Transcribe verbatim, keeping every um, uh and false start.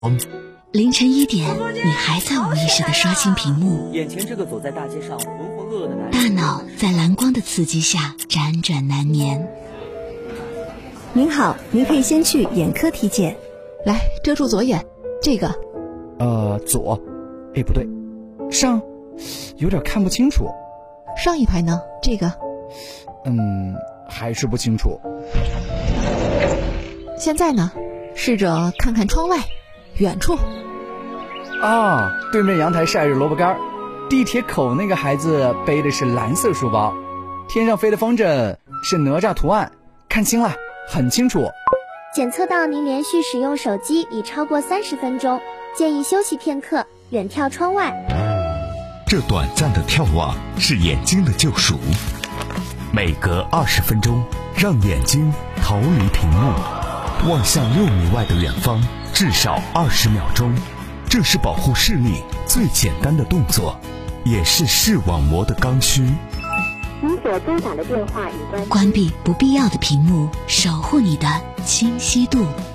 凌晨一点，你还在无意识地刷新屏幕， 眼前这个走在大街上浑浑噩噩的男人， 大脑在蓝光的刺激下辗转难眠。 您好，您可以先去眼科体检。 来，遮住左眼，这个。 呃，左，哎，不对，上，有点看不清楚。 上一排呢？这个。 嗯，还是不清楚。 现在呢？试着看看窗外，远处。 啊，对面阳台晒着萝卜干，地铁口那个孩子背的是蓝色书包，天上飞的风筝是哪吒图案，看清了，很清楚。 检测到您连续使用手机已超过三十分钟，建议休息片刻，远眺窗外。 这短暂的眺望是眼睛的救赎，每隔二十分钟，让眼睛逃离屏幕，望向六米外的远方，至少二十秒钟。这是保护视力最简单的动作，也是视网膜的刚需。 您所拨打的电话已关。 关闭不必要的屏幕，守护你的清晰度。